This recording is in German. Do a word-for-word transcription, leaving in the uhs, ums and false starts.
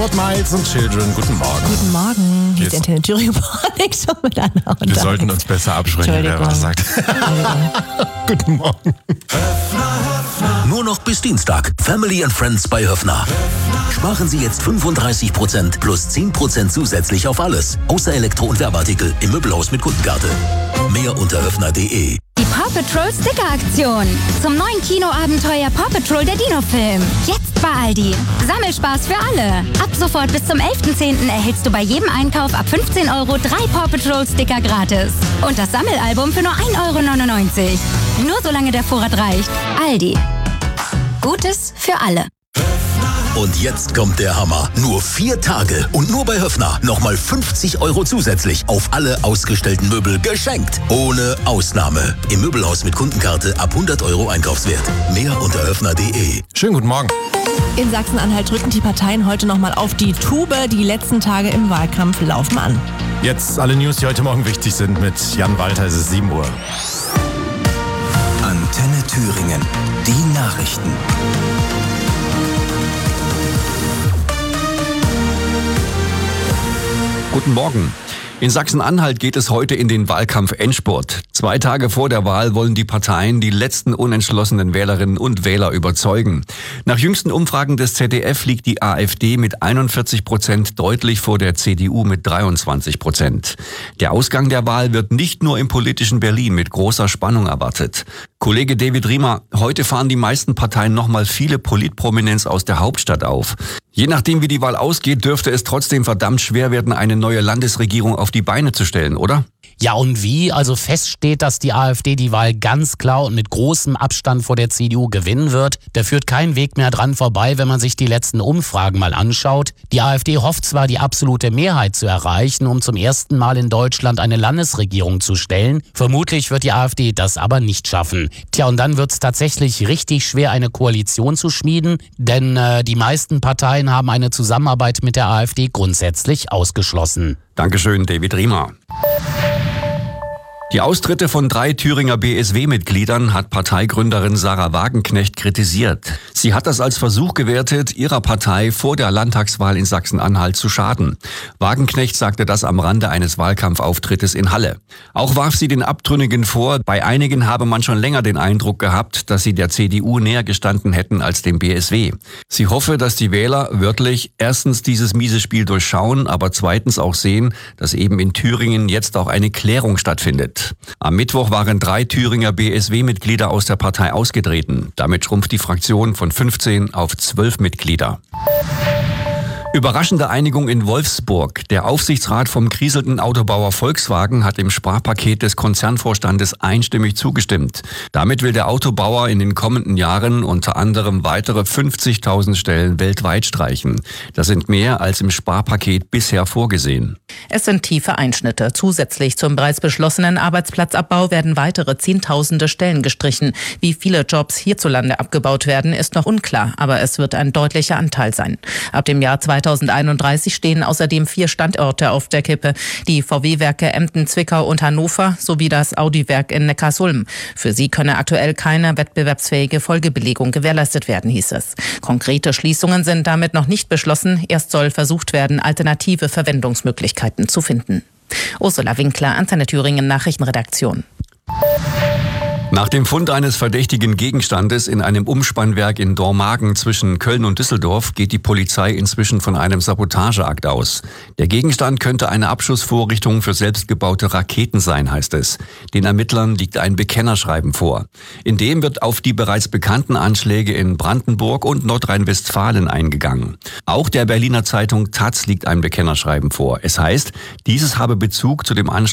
Robert Miles und Children, guten Morgen. Guten Morgen, hier ist Antenne Thüringen schon mit Anna und Wir Alex. sollten uns besser absprechen, wer was sagt. Guten Morgen. Nur noch bis Dienstag. Family and Friends bei Höffner. Sparen Sie jetzt fünfunddreißig Prozent plus zehn Prozent zusätzlich auf alles. Außer Elektro- und Werbeartikel im Möbelhaus mit Kundenkarte. Mehr unter höffner punkt de. Die Paw Patrol Sticker-Aktion. Zum neuen Kinoabenteuer Paw Patrol der Dino-Film. Jetzt bei Aldi. Sammelspaß für alle. Ab sofort bis zum elften zehnten erhältst du bei jedem Einkauf ab fünfzehn Euro drei Paw Patrol Sticker gratis. Und das Sammelalbum für nur ein Euro neunundneunzig. Nur solange der Vorrat reicht. Aldi. Gutes für alle. Und jetzt kommt der Hammer. Nur vier Tage und nur bei Höffner nochmal fünfzig Euro zusätzlich auf alle ausgestellten Möbel geschenkt. Ohne Ausnahme. Im Möbelhaus mit Kundenkarte ab hundert Euro Einkaufswert. Mehr unter höffner punkt de. Schönen guten Morgen. In Sachsen-Anhalt drücken die Parteien heute nochmal auf die Tube. Die letzten Tage im Wahlkampf laufen an. Jetzt alle News, die heute Morgen wichtig sind mit Jan Walter. Es ist sieben Uhr. Antenne Thüringen. Die Nachrichten. Guten Morgen. In Sachsen-Anhalt geht es heute in den Wahlkampf-Endspurt. Zwei Tage vor der Wahl wollen die Parteien die letzten unentschlossenen Wählerinnen und Wähler überzeugen. Nach jüngsten Umfragen des Z D F liegt die AfD mit einundvierzig Prozent deutlich vor der C D U mit dreiundzwanzig Prozent. Der Ausgang der Wahl wird nicht nur im politischen Berlin mit großer Spannung erwartet. Kollege David Riemer, heute fahren die meisten Parteien nochmal viele Politprominenz aus der Hauptstadt auf. Je nachdem, wie die Wahl ausgeht, dürfte es trotzdem verdammt schwer werden, eine neue Landesregierung auf die Beine zu stellen, oder? Ja, und wie? Also fest steht, dass die AfD die Wahl ganz klar und mit großem Abstand vor der C D U gewinnen wird. Da führt kein Weg mehr dran vorbei, wenn man sich die letzten Umfragen mal anschaut. Die AfD hofft zwar, die absolute Mehrheit zu erreichen, um zum ersten Mal in Deutschland eine Landesregierung zu stellen. Vermutlich wird die AfD das aber nicht schaffen. Tja, und dann wird es tatsächlich richtig schwer, eine Koalition zu schmieden, denn äh, die meisten Parteien haben eine Zusammenarbeit mit der AfD grundsätzlich ausgeschlossen. Dankeschön, David Riemer. Die Austritte von drei Thüringer B S W-Mitgliedern hat Parteigründerin Sarah Wagenknecht kritisiert. Sie hat das als Versuch gewertet, ihrer Partei vor der Landtagswahl in Sachsen-Anhalt zu schaden. Wagenknecht sagte das am Rande eines Wahlkampfauftrittes in Halle. Auch warf sie den Abtrünnigen vor, bei einigen habe man schon länger den Eindruck gehabt, dass sie der C D U näher gestanden hätten als dem B S W. Sie hoffe, dass die Wähler wörtlich erstens dieses miese Spiel durchschauen, aber zweitens auch sehen, dass eben in Thüringen jetzt auch eine Klärung stattfindet. Am Mittwoch waren drei Thüringer B S W-Mitglieder aus der Partei ausgetreten. Damit schrumpft die Fraktion von fünfzehn auf zwölf Mitglieder. Überraschende Einigung in Wolfsburg. Der Aufsichtsrat vom kriselnden Autobauer Volkswagen hat dem Sparpaket des Konzernvorstandes einstimmig zugestimmt. Damit will der Autobauer in den kommenden Jahren unter anderem weitere fünfzigtausend Stellen weltweit streichen. Das sind mehr als im Sparpaket bisher vorgesehen. Es sind tiefe Einschnitte. Zusätzlich zum bereits beschlossenen Arbeitsplatzabbau werden weitere Zehntausende Stellen gestrichen. Wie viele Jobs hierzulande abgebaut werden, ist noch unklar, aber es wird ein deutlicher Anteil sein. Ab dem Jahr zweitausendeinunddreißig stehen außerdem vier Standorte auf der Kippe. Die V W-Werke Emden, Zwickau und Hannover sowie das Audi-Werk in Neckarsulm. Für sie könne aktuell keine wettbewerbsfähige Folgebelegung gewährleistet werden, hieß es. Konkrete Schließungen sind damit noch nicht beschlossen. Erst soll versucht werden, alternative Verwendungsmöglichkeiten zu finden. Ursula Winkler, Antenne Thüringen Nachrichtenredaktion. Nach dem Fund eines verdächtigen Gegenstandes in einem Umspannwerk in Dormagen zwischen Köln und Düsseldorf geht die Polizei inzwischen von einem Sabotageakt aus. Der Gegenstand könnte eine Abschussvorrichtung für selbstgebaute Raketen sein, heißt es. Den Ermittlern liegt ein Bekennerschreiben vor. In dem wird auf die bereits bekannten Anschläge in Brandenburg und Nordrhein-Westfalen eingegangen. Auch der Berliner Zeitung Taz liegt ein Bekennerschreiben vor. Es heißt, dieses habe Bezug zu dem Anschlag